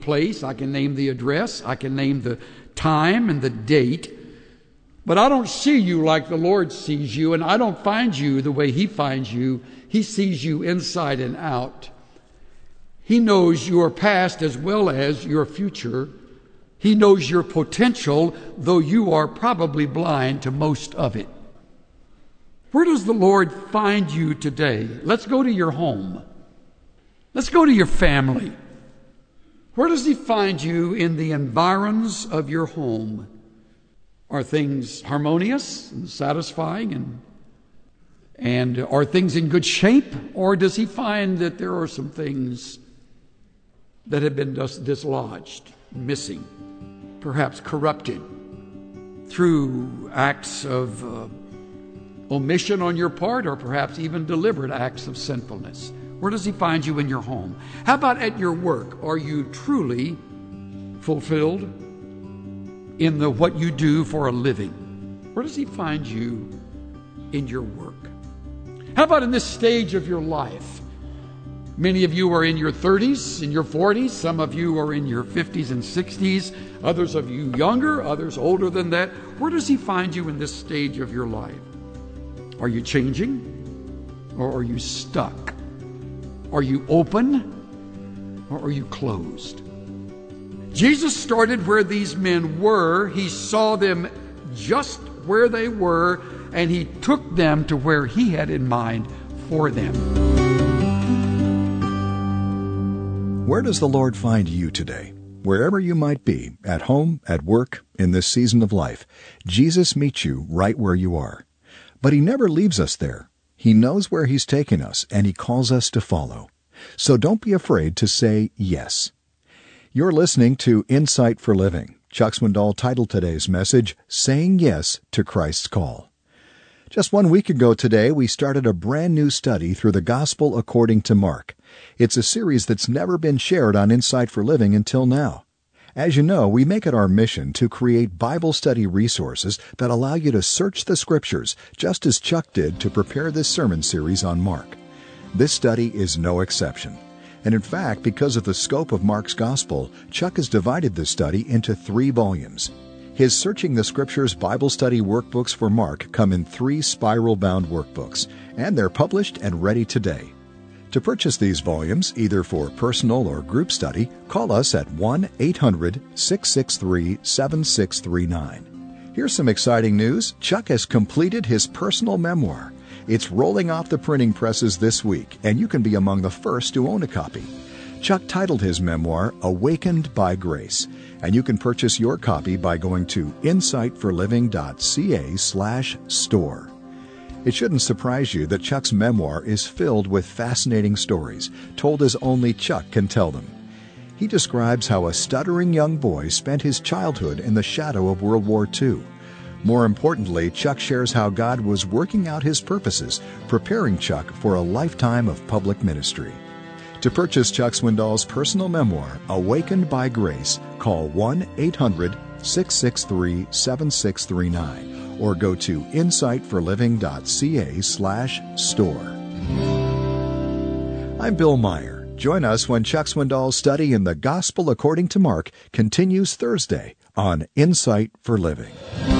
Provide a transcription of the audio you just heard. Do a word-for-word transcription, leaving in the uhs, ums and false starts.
place, I can name the address, I can name the time and the date, but I don't see you like the Lord sees you, and I don't find you the way He finds you. He sees you inside and out. He knows your past as well as your future. He knows your potential, though you are probably blind to most of it. Where does the Lord find you today? Let's go to your home. Let's go to your family. Where does He find you in the environs of your home? Are things harmonious and satisfying, and and are things in good shape? Or does He find that there are some things that have been dis- dislodged, missing, perhaps corrupted through acts of uh, omission on your part, or perhaps even deliberate acts of sinfulness? Where does He find you in your home? How about at your work? Are you truly fulfilled in the what you do for a living? Where does He find you in your work? How about in this stage of your life? Many of you are in your thirties, in your forties. Some of you are in your fifties and sixties. Others of you younger, others older than that. Where does He find you in this stage of your life? Are you changing, or are you stuck? Are you open, or are you closed? Jesus started where these men were. He saw them just where they were, and He took them to where He had in mind for them. Where does the Lord find you today? Wherever you might be, at home, at work, in this season of life, Jesus meets you right where you are. But He never leaves us there. He knows where He's taken us, and He calls us to follow. So don't be afraid to say yes. You're listening to Insight for Living. Chuck Swindoll titled today's message, Saying Yes to Christ's Call. Just one week ago today, we started a brand new study through the Gospel according to Mark. It's a series that's never been shared on Insight for Living until now. As you know, we make it our mission to create Bible study resources that allow you to search the Scriptures, just as Chuck did to prepare this sermon series on Mark. This study is no exception. And in fact, because of the scope of Mark's Gospel, Chuck has divided this study into three volumes. His Searching the Scriptures Bible Study workbooks for Mark come in three spiral-bound workbooks, and they're published and ready today. To purchase these volumes, either for personal or group study, call us at one eight hundred six six three seven six three nine. Here's some exciting news. Chuck has completed his personal memoir. It's rolling off the printing presses this week, and you can be among the first to own a copy. Chuck titled his memoir, Awakened by Grace, and you can purchase your copy by going to insightforliving.ca slash store. It shouldn't surprise you that Chuck's memoir is filled with fascinating stories, told as only Chuck can tell them. He describes how a stuttering young boy spent his childhood in the shadow of World War Two. More importantly, Chuck shares how God was working out His purposes, preparing Chuck for a lifetime of public ministry. To purchase Chuck Swindoll's personal memoir, Awakened by Grace, call one eight hundred six six three seven six three nine or go to insightforliving.ca slash store. I'm Bill Meyer. Join us when Chuck Swindoll's study in the Gospel according to Mark continues Thursday on Insight for Living.